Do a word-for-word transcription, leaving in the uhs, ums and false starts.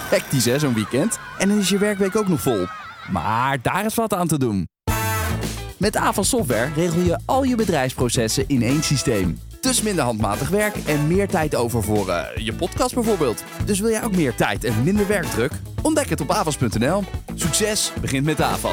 Hectisch hè, zo'n weekend. En dan is je werkweek ook nog vol. Maar daar is wat aan te doen. Met Avas Software regel je al je bedrijfsprocessen in één systeem. Dus minder handmatig werk en meer tijd over voor uh, je podcast bijvoorbeeld. Dus wil jij ook meer tijd en minder werkdruk? Ontdek het op avas punt n l. Succes begint met Avas.